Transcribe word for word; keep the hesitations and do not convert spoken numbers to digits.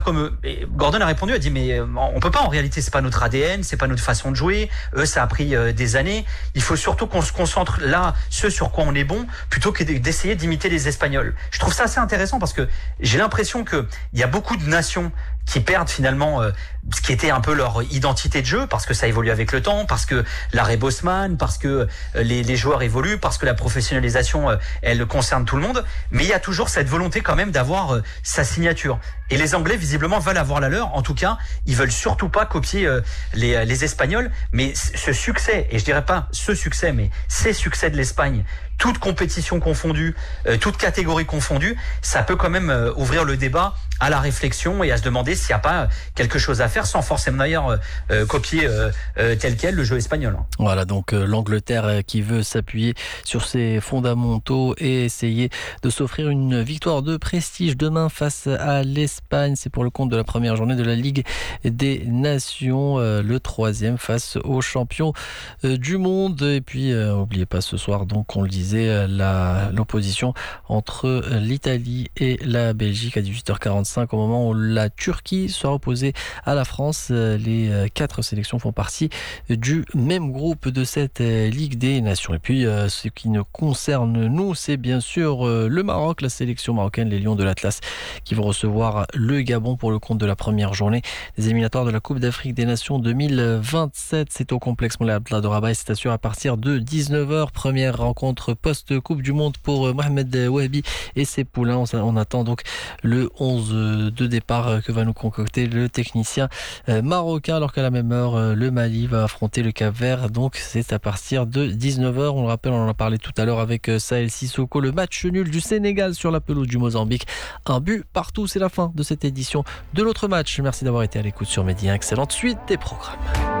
Comme eux. Et Gordon a répondu, a dit mais on peut pas, en réalité c'est pas notre A D N, c'est pas notre façon de jouer. Eux ça a pris euh, des années. Il faut surtout qu'on se concentre là, ce sur quoi on est bon, plutôt que d'essayer d'imiter les Espagnols. Je trouve ça assez intéressant parce que j'ai l'impression que il y a beaucoup de nations qui perdent finalement euh, ce qui était un peu leur identité de jeu, parce que ça évolue avec le temps, parce que l'arrêt Bosman, parce que euh, les, les joueurs évoluent, parce que la professionnalisation euh, elle concerne tout le monde. Mais il y a toujours cette volonté quand même d'avoir euh, sa signature. Et les Anglais visiblement veulent avoir la leur. En tout cas, ils veulent surtout pas copier euh, les, les Espagnols. Mais ce succès, et je dirais pas ce succès, mais ces succès de l'Espagne, toute compétition confondue, euh, toute catégorie confondue, ça peut quand même euh, ouvrir le débat à la réflexion et à se demander s'il n'y a pas quelque chose à faire sans forcément d'ailleurs euh, copier euh, euh, tel quel le jeu espagnol. Voilà, donc euh, l'Angleterre qui veut s'appuyer sur ses fondamentaux et essayer de s'offrir une victoire de prestige demain face à l'Espagne. C'est pour le compte de la première journée de la Ligue des Nations, euh, le troisième face aux champions euh, du monde. Et puis, n'oubliez euh, pas ce soir, donc on le disait, la, l'opposition entre l'Italie et la Belgique à dix-huit heures quarante-cinq au moment où la Turquie sera opposée à la France. Les quatre sélections font partie du même groupe de cette Ligue des Nations. Et puis ce qui nous concerne nous, c'est bien sûr le Maroc, la sélection marocaine, les Lions de l'Atlas qui vont recevoir le Gabon pour le compte de la première journée des éliminatoires de la Coupe d'Afrique des Nations deux mille vingt-sept. C'est au complexe Moulay Abdellah de Rabat et c'est assuré à partir de dix-neuf heures. Première rencontre post-Coupe du Monde pour Mohamed Wahabi et ses poulains. On attend donc le onze de départ que va nous concocter le technicien marocain, alors qu'à la même heure, le Mali va affronter le Cap-Vert. Donc c'est à partir de dix-neuf heures. On le rappelle, on en a parlé tout à l'heure avec Sahel Sissoko. Le match nul du Sénégal sur la pelouse du Mozambique. Un but partout. C'est la fin de cette édition de l'autre match. Merci d'avoir été à l'écoute sur Midi. Excellente suite des programmes.